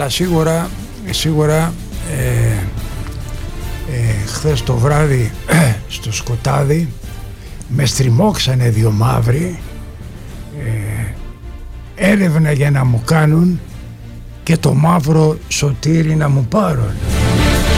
αλλά σίγουρα χθες το βράδυ στο σκοτάδι με στριμώξανε δύο μαύροι, έρευνα για να μου κάνουν και το μαύρο σωτήρι να μου πάρουν.